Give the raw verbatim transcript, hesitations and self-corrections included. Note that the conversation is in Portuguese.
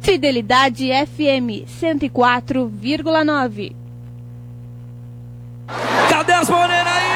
Fidelidade F M cento e quatro vírgula nove. Cadê as morenas aí?